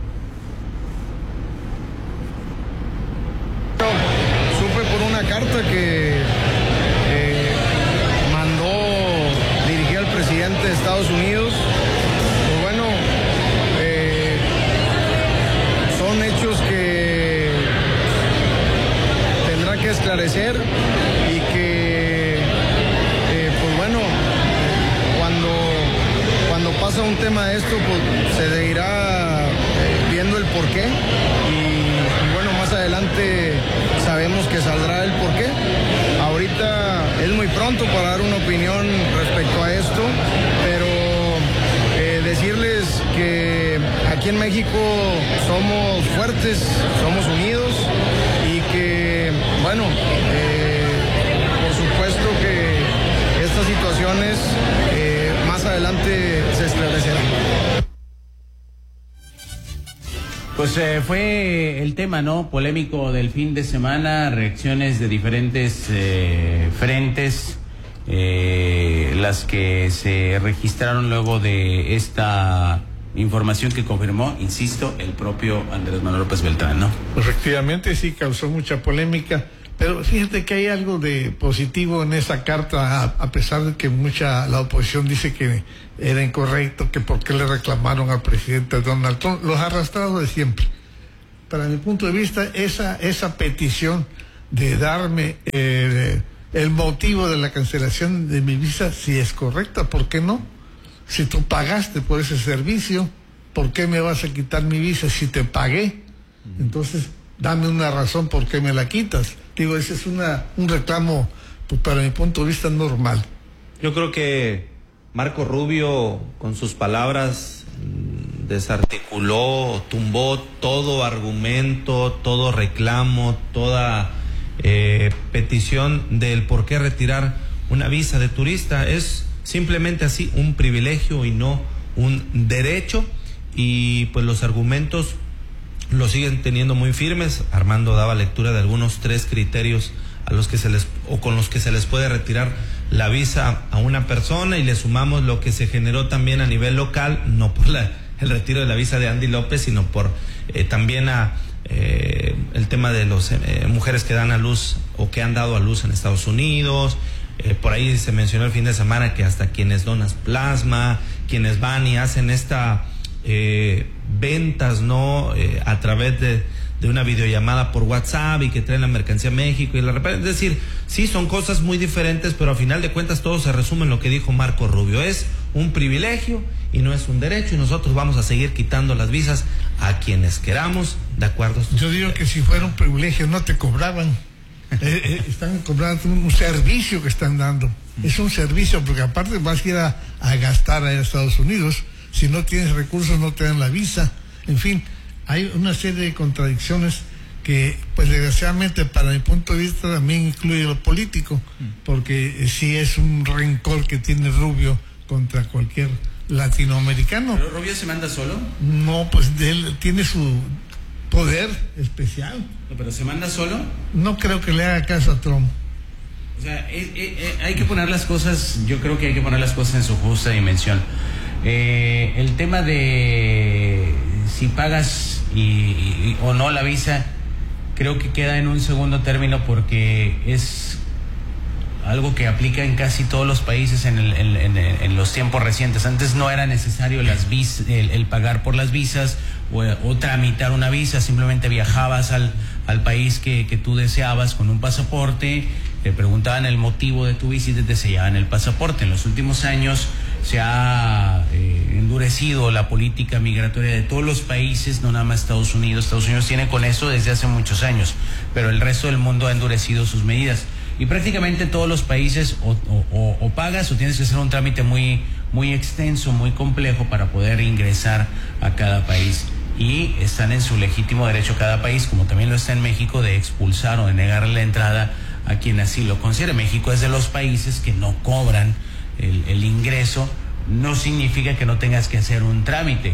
Speaker 19: Supe por una carta que eh, mandó dirigir al presidente de Estados Unidos. Pues bueno, eh, son hechos que tendrá que esclarecer y que, eh, pues bueno, cuando, cuando pasa un tema de esto, pues se irá eh, viendo el porqué. Más adelante sabemos que saldrá el porqué. Ahorita es muy pronto para dar una opinión respecto a esto, pero eh, decirles que aquí en México somos fuertes, somos unidos y que, bueno, eh, por supuesto que estas situaciones eh, más adelante se esclarecerán.
Speaker 12: Pues eh, fue el tema, ¿no?, polémico del fin de semana, reacciones de diferentes eh, frentes eh, las que se registraron luego de esta información que confirmó, insisto, el propio Andrés Manuel López Beltrán, ¿no?
Speaker 9: Efectivamente, sí, causó mucha polémica, pero fíjate que hay algo de positivo en esa carta, a, a pesar de que mucha, la oposición dice que era incorrecto, que por qué le reclamaron al presidente Donald Trump, los arrastrados de siempre. Para mi punto de vista, esa, esa petición de darme eh, el motivo de la cancelación de mi visa, si es correcta, ¿por qué no? Si tú pagaste por ese servicio, ¿por qué me vas a quitar mi visa si te pagué? Entonces, dame una razón por qué me la quitas. Digo, ese es una, un reclamo, pues, para mi punto de vista, normal.
Speaker 10: Yo creo que Marco Rubio, con sus palabras, desarticuló, tumbó todo argumento, todo reclamo, toda eh, petición del por qué retirar una visa de turista. Es simplemente así, un privilegio y no un derecho, y pues los argumentos lo siguen teniendo muy firmes. Armando daba lectura de algunos tres criterios a los que se les, o con los que se les puede retirar la visa a una persona, y le sumamos lo que se generó también a nivel local, no por la, el retiro de la visa de Andy López, sino por eh, también a eh, el tema de las eh, mujeres que dan a luz o que han dado a luz en Estados Unidos. Eh, por ahí se mencionó el fin de semana que hasta quienes donan plasma, quienes van y hacen esta eh, ventas, ¿no? Eh, a través de, de una videollamada por WhatsApp, y que traen la mercancía a México y la reparen. Es decir, sí, son cosas muy diferentes, pero a final de cuentas todo se resume en lo que dijo Marco Rubio. Es un privilegio y no es un derecho, y nosotros vamos a seguir quitando las visas a quienes queramos, de acuerdo.
Speaker 9: Yo digo que si fuera un privilegio no te cobraban. Eh, eh, están cobrando un, un servicio que están dando. Es un servicio, porque aparte vas a ir a, a gastar a Estados Unidos. Si no tienes recursos no te dan la visa. En fin, hay una serie de contradicciones que, pues desgraciadamente, para mi punto de vista también incluye lo político, porque sí es un rencor que tiene Rubio contra cualquier latinoamericano.
Speaker 12: ¿Pero Rubio se manda solo?
Speaker 9: No, pues él tiene su poder especial.
Speaker 12: ¿Pero se manda solo?
Speaker 9: No creo que le haga caso a Trump.
Speaker 12: O sea, eh, eh, hay que poner las cosas, yo creo que hay que poner las cosas en su justa dimensión. Eh, el tema de si pagas y, y, o no la visa, creo que queda en un segundo término, porque es algo que aplica en casi todos los países en, el, en, en, en los tiempos recientes. Antes no era necesario las vis, el, el pagar por las visas o, o tramitar una visa, simplemente viajabas al, al país que, que tú deseabas con un pasaporte, te preguntaban el motivo de tu visita y te sellaban el pasaporte. En los últimos años se ha eh, endurecido la política migratoria de todos los países, no nada más Estados Unidos. Estados Unidos tiene con eso desde hace muchos años, pero el resto del mundo ha endurecido sus medidas. Y prácticamente todos los países o, o, o pagas o tienes que hacer un trámite muy, muy extenso, muy complejo para poder ingresar a cada país. Y están en su legítimo derecho cada país, como también lo está en México, de expulsar o de negar la entrada a quien así lo considere. México es de los países que no cobran el, el ingreso. No significa que no tengas que hacer un trámite.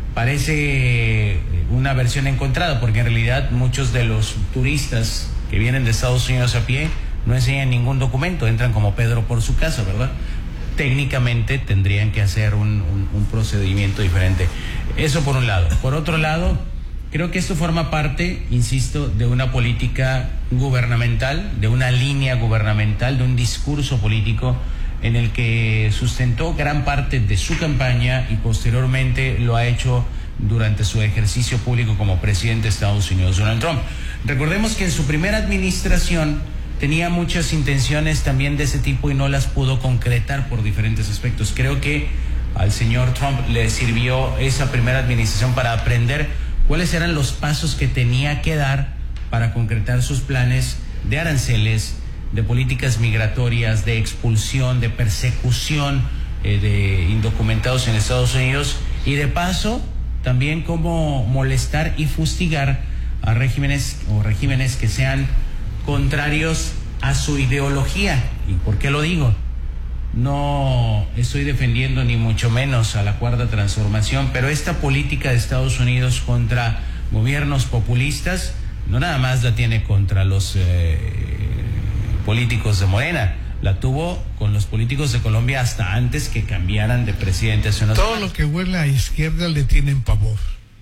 Speaker 12: Parece una versión encontrada, porque en realidad muchos de los turistas que vienen de Estados Unidos a pie no enseñan ningún documento, entran como Pedro por su casa, ¿verdad? Técnicamente tendrían que hacer un, un, un procedimiento diferente. Eso por un lado. Por otro lado, creo que esto forma parte, insisto, de una política gubernamental, de una línea gubernamental, de un discurso político en el que sustentó gran parte de su campaña y posteriormente lo ha hecho durante su ejercicio público como presidente de Estados Unidos, Donald Trump. Recordemos que en su primera administración tenía muchas intenciones también de ese tipo y no las pudo concretar por diferentes aspectos. Creo que al señor Trump le sirvió esa primera administración para aprender cuáles eran los pasos que tenía que dar para concretar sus planes de aranceles, de políticas migratorias, de expulsión, de persecución eh, de indocumentados en Estados Unidos, y de paso también cómo molestar y fustigar a regímenes o regímenes que sean contrarios a su ideología. ¿Y por qué lo digo? No estoy defendiendo ni mucho menos a la Cuarta Transformación, pero esta política de Estados Unidos contra gobiernos populistas no nada más la tiene contra los eh, políticos de Morena, la tuvo con los políticos de Colombia hasta antes que cambiaran de presidente hace unas
Speaker 9: Todo
Speaker 12: semanas.
Speaker 9: lo que huele a izquierda le tienen pavor.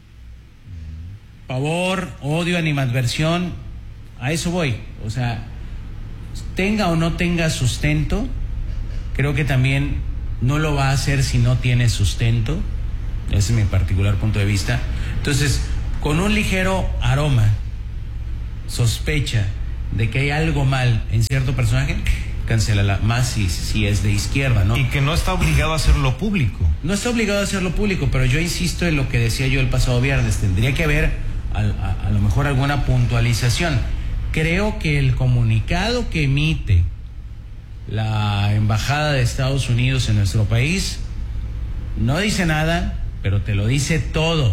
Speaker 12: Pavor, odio, animadversión, a eso voy. O sea, tenga o no tenga sustento, creo que también no lo va a hacer si no tiene sustento. Ese es mi particular punto de vista. Entonces, con un ligero aroma, sospecha de que hay algo mal en cierto personaje, cancélala, más si, si es de izquierda, ¿no?
Speaker 11: Y que no está obligado a hacerlo público.
Speaker 12: No está obligado a hacerlo público, pero yo insisto en lo que decía yo el pasado viernes. Tendría que haber a, a, a lo mejor alguna puntualización. Creo que el comunicado que emite la Embajada de Estados Unidos en nuestro país no dice nada, pero te lo dice todo.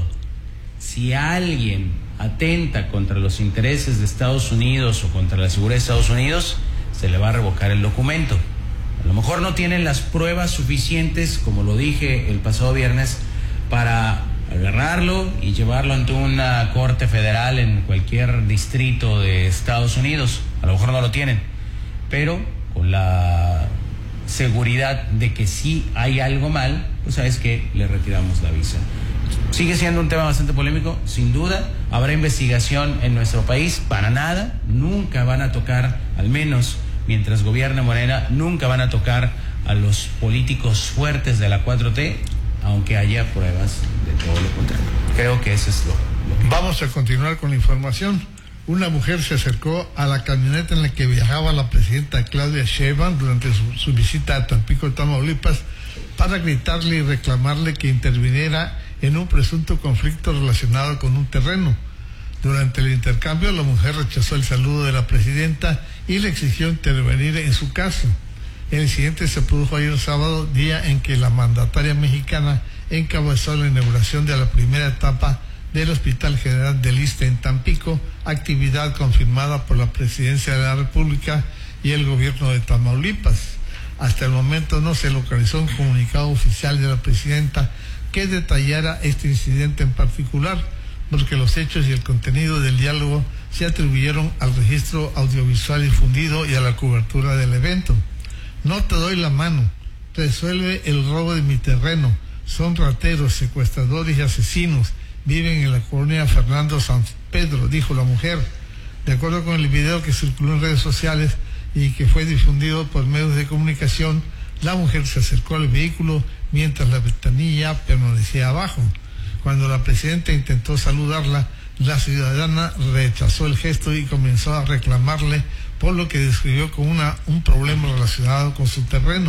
Speaker 12: Si alguien atenta contra los intereses de Estados Unidos o contra la seguridad de Estados Unidos, se le va a revocar el documento. A lo mejor no tienen las pruebas suficientes, como lo dije el pasado viernes, para agarrarlo y llevarlo ante una corte federal en cualquier distrito de Estados Unidos. A lo mejor no lo tienen, pero con la seguridad de que si hay algo mal, pues sabes que le retiramos la visa. Sigue siendo un tema bastante polémico, sin duda. Habrá investigación en nuestro país, para nada. Nunca van a tocar, al menos mientras gobierne Morena, nunca van a tocar a los políticos fuertes de la cuatro T, aunque haya pruebas de todo lo contrario. Creo que eso es lo, lo que...
Speaker 9: Vamos a continuar con la información. Una mujer se acercó a la camioneta en la que viajaba la presidenta Claudia Sheinbaum durante su, su visita a Tampico, Tamaulipas, para gritarle y reclamarle que interviniera en un presunto conflicto relacionado con un terreno. Durante el intercambio, la mujer rechazó el saludo de la presidenta y le exigió intervenir en su caso. El incidente se produjo ayer sábado, día en que la mandataria mexicana encabezó la inauguración de la primera etapa del Hospital General del Issste en Tampico, actividad confirmada por la Presidencia de la República y el gobierno de Tamaulipas. Hasta el momento no se localizó un comunicado oficial de la presidenta que detallara este incidente en particular, porque los hechos y el contenido del diálogo se atribuyeron al registro audiovisual difundido y a la cobertura del evento. No te doy la mano, resuelve el robo de mi terreno, son rateros, secuestradores y asesinos, viven en la colonia Fernando San Pedro, dijo la mujer. De acuerdo con el video que circuló en redes sociales y que fue difundido por medios de comunicación, la mujer se acercó al vehículo mientras la ventanilla permanecía abajo. Cuando la presidenta intentó saludarla, la ciudadana rechazó el gesto y comenzó a reclamarle por lo que describió como una, un problema relacionado con su terreno.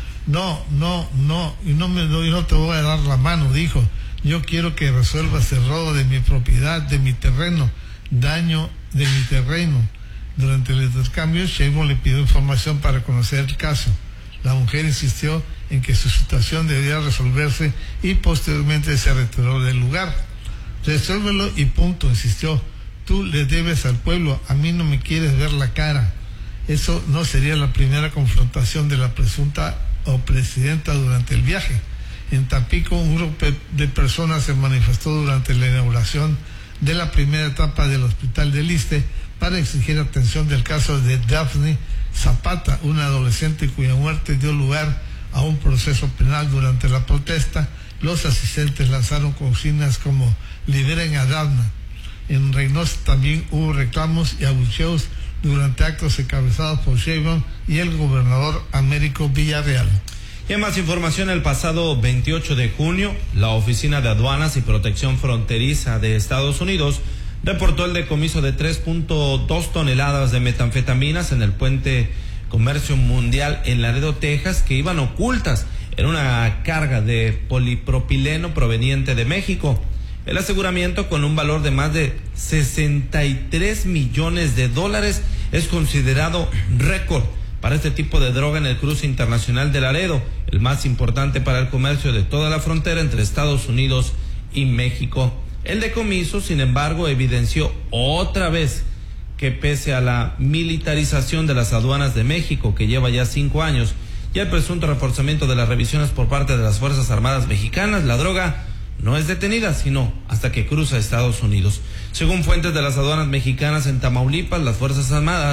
Speaker 9: No, no, no, y no, me, no, y no te voy a dar la mano, dijo. Yo quiero que resuelvas el robo de mi propiedad, de mi terreno, daño de mi terreno. Durante el intercambio, Sheinbaum le pidió información para conocer el caso. La mujer insistió en que su situación debía resolverse y posteriormente se retiró del lugar. Resuélvelo y punto, insistió. Tú le debes al pueblo, a mí no me quieres ver la cara. Eso no sería la primera confrontación de la presunta o presidenta durante el viaje. En Tampico, un grupo de personas se manifestó durante la inauguración de la primera etapa del Hospital del Issste para exigir atención del caso de Daphne Zapata, una adolescente cuya muerte dio lugar a un proceso penal. Durante la protesta, los asistentes lanzaron consignas como "liberen a Daphne". En Reynosa también hubo reclamos y abucheos durante actos encabezados por Sheinbaum y el gobernador Américo Villarreal.
Speaker 10: Y en más información, el pasado veintiocho de junio, la Oficina de Aduanas y Protección Fronteriza de Estados Unidos reportó el decomiso de tres punto dos toneladas de metanfetaminas en el puente Comercio Mundial en Laredo, Texas, que iban ocultas en una carga de polipropileno proveniente de México. El aseguramiento, con un valor de más de sesenta y tres millones de dólares, es considerado récord para este tipo de droga en el cruce internacional de Laredo, el más importante para el comercio de toda la frontera entre Estados Unidos y México. El decomiso, sin embargo, evidenció otra vez que pese a la militarización de las aduanas de México, que lleva ya cinco años, y el presunto reforzamiento de las revisiones por parte de las Fuerzas Armadas mexicanas, la droga no es detenida, sino hasta que cruza Estados Unidos. Según fuentes de las aduanas mexicanas en Tamaulipas, las Fuerzas Armadas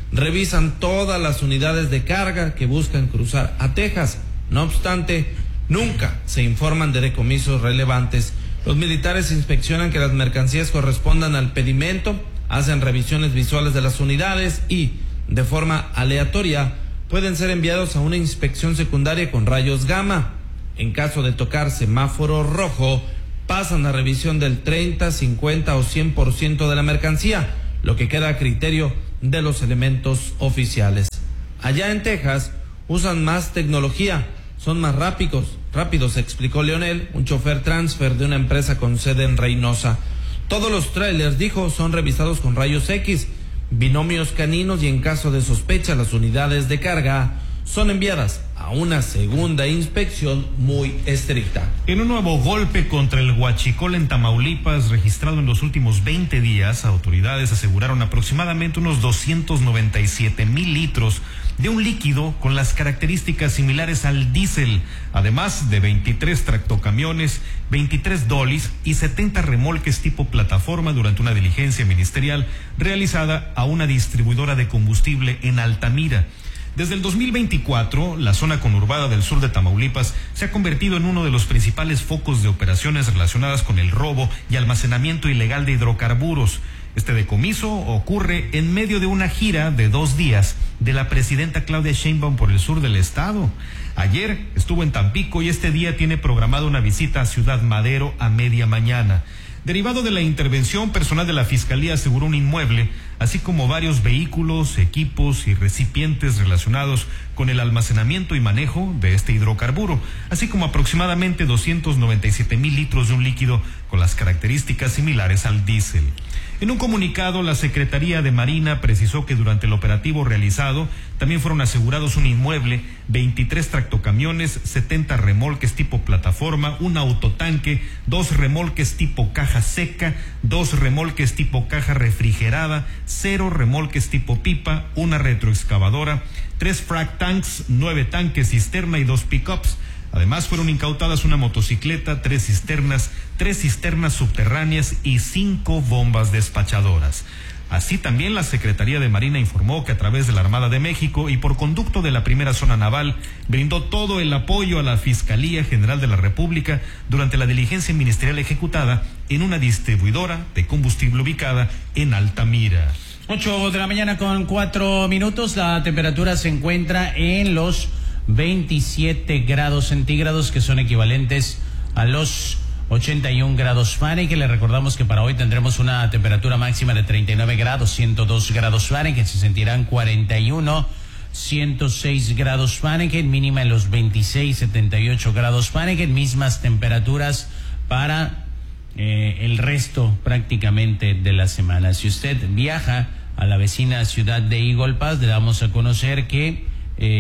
Speaker 10: revisan todas las unidades de carga que buscan cruzar a Texas. No obstante, nunca se informan de decomisos relevantes. Los militares inspeccionan que las mercancías correspondan al pedimento, hacen revisiones visuales de las unidades y, de forma aleatoria, pueden ser enviados a una inspección secundaria con rayos gamma. En caso de tocar semáforo rojo, pasan a revisión del treinta, cincuenta o cien por ciento de la mercancía, lo que queda a criterio de los elementos oficiales. Allá en Texas usan más tecnología, son más rápidos, rápidos, explicó Leonel, un chofer transfer de una empresa con sede en Reynosa. Todos los trailers, dijo, son revisados con rayos X, binomios caninos, y en caso de sospecha las unidades de carga son enviadas a una segunda inspección muy estricta.
Speaker 11: En un nuevo golpe contra el huachicol en Tamaulipas registrado en los últimos veinte días, autoridades aseguraron aproximadamente unos doscientos noventa y siete mil litros de un líquido con las características similares al diésel, además de veintitrés tractocamiones, veintitrés dolis y setenta remolques tipo plataforma durante una diligencia ministerial realizada a una distribuidora de combustible en Altamira. Desde el dos mil veinticuatro, la zona conurbada del sur de Tamaulipas se ha convertido en uno de los principales focos de operaciones relacionadas con el robo y almacenamiento ilegal de hidrocarburos. Este decomiso ocurre en medio de una gira de dos días de la presidenta Claudia Sheinbaum por el sur del estado. Ayer estuvo en Tampico y este día tiene programada una visita a Ciudad Madero a media mañana. Derivado de la intervención, personal de la Fiscalía aseguró un inmueble, así como varios vehículos, equipos y recipientes relacionados con el almacenamiento y manejo de este hidrocarburo, así como aproximadamente doscientos noventa y siete mil litros de un líquido con las características similares al diésel. En un comunicado, la Secretaría de Marina precisó que durante el operativo realizado también fueron asegurados un inmueble, veintitrés tractocamiones, setenta remolques tipo plataforma, un autotanque, dos remolques tipo caja seca, dos remolques tipo caja refrigerada, cero remolques tipo pipa, una retroexcavadora, tres frac tanks, nueve tanques cisterna y dos pickups. Además, fueron incautadas una motocicleta, tres cisternas, tres cisternas subterráneas y cinco bombas despachadoras. Así también la Secretaría de Marina informó que a través de la Armada de México y por conducto de la primera zona naval brindó todo el apoyo a la Fiscalía General de la República durante la diligencia ministerial ejecutada en una distribuidora de combustible ubicada en Altamira.
Speaker 12: Ocho de la mañana con cuatro minutos, la temperatura se encuentra en los veintisiete grados centígrados, que son equivalentes a los ochenta y un grados Fahrenheit. Le recordamos que para hoy tendremos una temperatura máxima de treinta y nueve grados, ciento dos grados Fahrenheit, se sentirán cuarenta y uno, ciento seis grados Fahrenheit, mínima en los veintiséis, setenta y ocho grados Fahrenheit, mismas temperaturas para eh, el resto prácticamente de la semana. Si usted viaja a la vecina ciudad de Eagle Pass, le damos a conocer que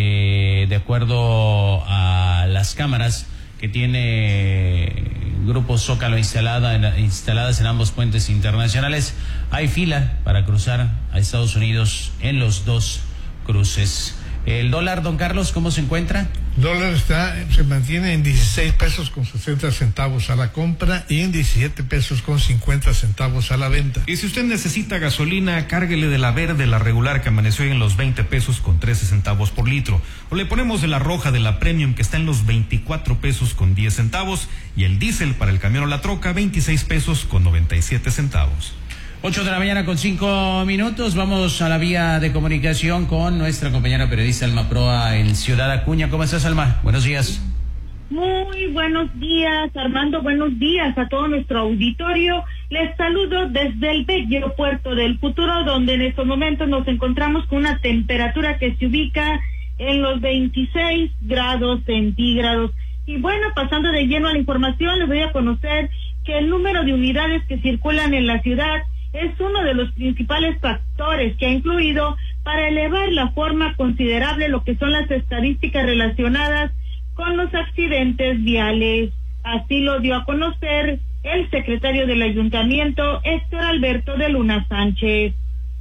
Speaker 12: Eh, de acuerdo a las cámaras que tiene Grupo Zócalo instalada en, instaladas en ambos puentes internacionales, hay fila para cruzar a Estados Unidos en los dos cruces. El dólar, don Carlos, ¿cómo se encuentra?
Speaker 9: El dólar está, se mantiene en dieciséis pesos con sesenta centavos a la compra y en diecisiete pesos con cincuenta centavos a la venta.
Speaker 11: Y si usted necesita gasolina, cárguele de la verde, la regular, que amaneció en los veinte pesos con trece centavos por litro. O le ponemos de la roja, de la premium, que está en los veinticuatro pesos con diez centavos. Y el diésel para el camión o la troca, veintiséis pesos con noventa y siete centavos.
Speaker 12: Ocho de la mañana con cinco minutos, vamos a la vía de comunicación con nuestra compañera periodista Alma Proa en Ciudad Acuña. ¿Cómo estás, Alma? Buenos días.
Speaker 20: Muy buenos días, Armando, buenos días a todo nuestro auditorio. Les saludo desde el bello puerto del futuro, donde en estos momentos nos encontramos con una temperatura que se ubica en los veintiséis grados centígrados. Y bueno, pasando de lleno a la información, les voy a conocer que el número de unidades que circulan en la ciudad es uno de los principales factores que ha influido para elevar la forma considerable lo que son las estadísticas relacionadas con los accidentes viales. Así lo dio a conocer el secretario del Ayuntamiento, Héctor Alberto de Luna Sánchez.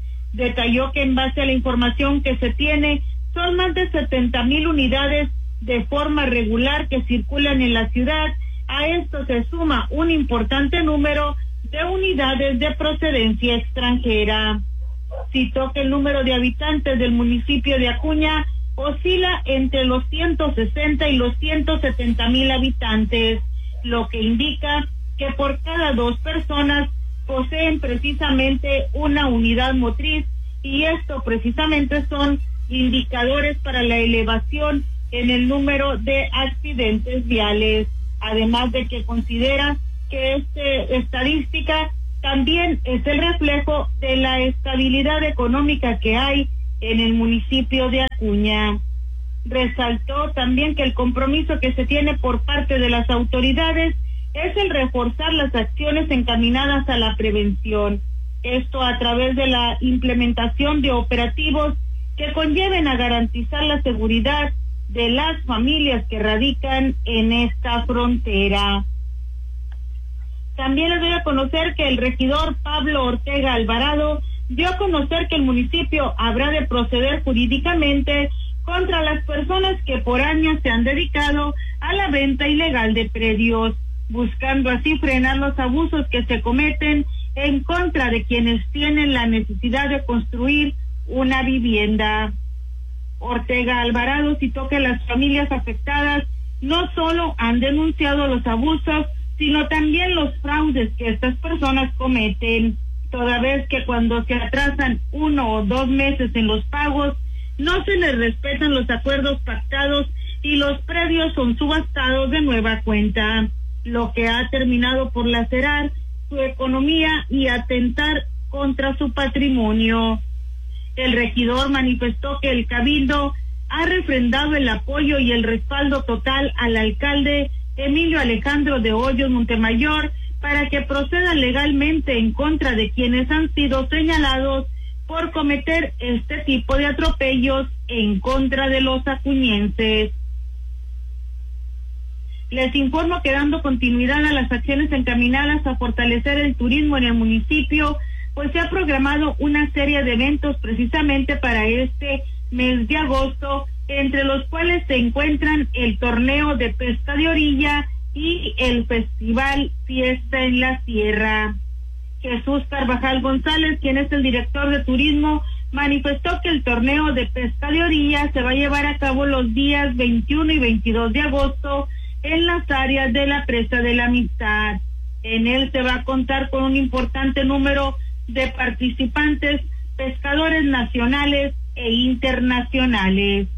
Speaker 20: Detalló que en base a la información que se tiene, son más de setenta mil unidades de forma regular que circulan en la ciudad. A esto se suma un importante número de unidades de procedencia extranjera. citó que el número de habitantes del municipio de Acuña oscila entre los ciento sesenta y los ciento setenta mil habitantes, lo que indica que por cada dos personas poseen precisamente una unidad motriz, y esto precisamente son indicadores para la elevación en el número de accidentes viales, además de que considera que esta estadística también es el reflejo de la estabilidad económica que hay en el municipio de Acuña. Resaltó también que el compromiso que se tiene por parte de las autoridades es el reforzar las acciones encaminadas a la prevención, esto a través de la implementación de operativos que conlleven a garantizar la seguridad de las familias que radican en esta frontera. También les doy a conocer que el regidor Pablo Ortega Alvarado dio a conocer que el municipio habrá de proceder jurídicamente contra las personas que por años se han dedicado a la venta ilegal de predios, buscando así frenar los abusos que se cometen en contra de quienes tienen la necesidad de construir una vivienda. Ortega Alvarado citó que las familias afectadas no solo han denunciado los abusos, sino también los fraudes que estas personas cometen, toda vez que cuando se atrasan uno o dos meses en los pagos, no se les respetan los acuerdos pactados y los predios son subastados de nueva cuenta, lo que ha terminado por lacerar su economía y atentar contra su patrimonio. El regidor manifestó que el Cabildo ha refrendado el apoyo y el respaldo total al alcalde Emilio Alejandro de Hoyos Montemayor para que proceda legalmente en contra de quienes han sido señalados por cometer este tipo de atropellos en contra de los acuñenses. Les informo que dando continuidad a las acciones encaminadas a fortalecer el turismo en el municipio, pues se ha programado una serie de eventos precisamente para este mes de agosto, entre los cuales se encuentran el torneo de pesca de orilla y el festival Fiesta en la Sierra. Jesús Carvajal González, quien es el director de turismo, manifestó que el torneo de pesca de orilla se va a llevar a cabo los días veintiuno y veintidós de agosto en las áreas de la Presa de la Amistad. En él se va a contar con un importante número de participantes, pescadores nacionales e internacionales.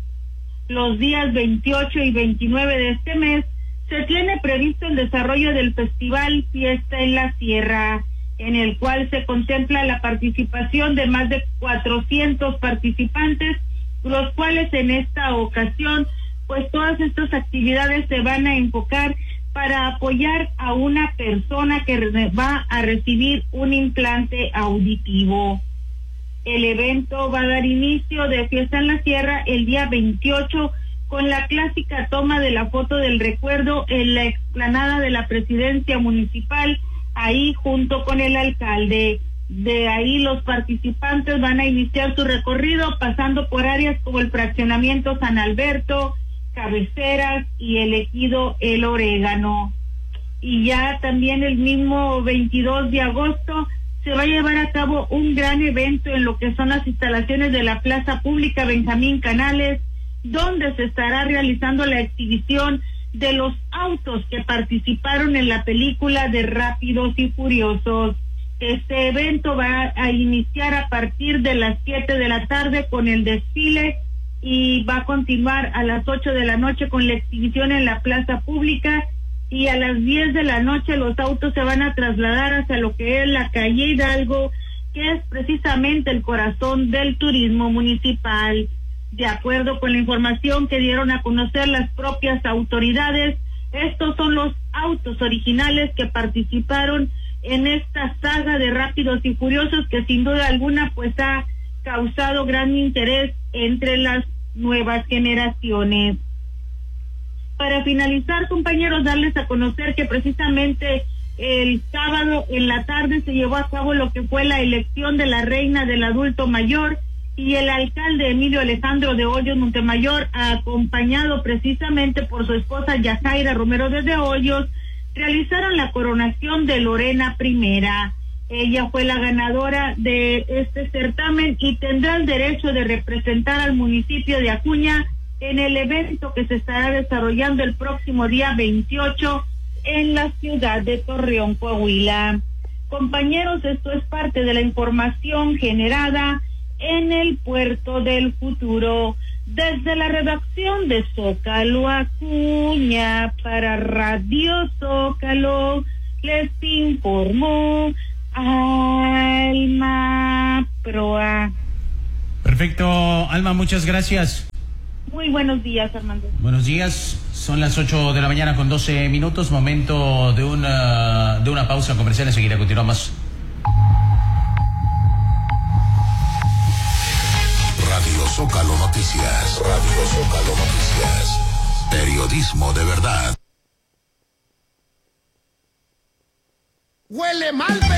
Speaker 20: Los días veintiocho y veintinueve de este mes se tiene previsto el desarrollo del festival Fiesta en la Sierra, en el cual se contempla la participación de más de cuatrocientos participantes, los cuales en esta ocasión, pues todas estas actividades se van a enfocar para apoyar a una persona que va a recibir un implante auditivo. El evento va a dar inicio de Fiesta en la Sierra el día veintiocho con la clásica toma de la foto del recuerdo en la explanada de la Presidencia Municipal, ahí junto con el alcalde. De ahí los participantes van a iniciar su recorrido pasando por áreas como el fraccionamiento San Alberto, Cabeceras y el ejido El Orégano. Y ya también el mismo veintidós de agosto se va a llevar a cabo un gran evento en lo que son las instalaciones de la Plaza Pública Benjamín Canales, donde se estará realizando la exhibición de los autos que participaron en la película de Rápidos y Furiosos. Este evento va a iniciar a partir de las siete de la tarde con el desfile y va a continuar a las ocho de la noche con la exhibición en la Plaza Pública, y a las diez de la noche los autos se van a trasladar hacia lo que es la calle Hidalgo, que es precisamente el corazón del turismo municipal. De acuerdo con la información que dieron a conocer las propias autoridades, estos son los autos originales que participaron en esta saga de Rápidos y Furiosos, que sin duda alguna pues ha causado gran interés entre las nuevas generaciones. Para finalizar, compañeros, darles a conocer que precisamente el sábado en la tarde se llevó a cabo lo que fue la elección de la reina del adulto mayor, y el alcalde Emilio Alejandro de Hoyos Montemayor, acompañado precisamente por su esposa Yajaira Romero de Hoyos, realizaron la coronación de Lorena Primera. Ella fue la ganadora de este certamen y tendrá el derecho de representar al municipio de Acuña en el evento que se estará desarrollando el próximo día veintiocho en la ciudad de Torreón, Coahuila. Compañeros, esto es parte de la información generada en el Puerto del Futuro. Desde la redacción de Zócalo Acuña para Radio Zócalo, les informó Alma Proa.
Speaker 12: Perfecto, Alma, muchas gracias.
Speaker 20: Muy buenos días, Armando.
Speaker 12: Buenos días, son las ocho de la mañana con doce minutos, momento de una, de una pausa comercial, enseguida continuamos.
Speaker 8: Radio Zócalo Noticias, Radio Zócalo Noticias, periodismo de verdad.
Speaker 21: Huele mal,